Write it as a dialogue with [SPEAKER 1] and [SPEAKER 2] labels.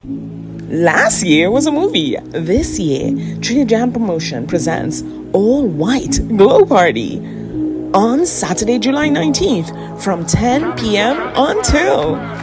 [SPEAKER 1] Last year was a movie. This year, Trinity Jam Promotion presents All White Glow Party on Saturday, July 19th from 10 p.m. until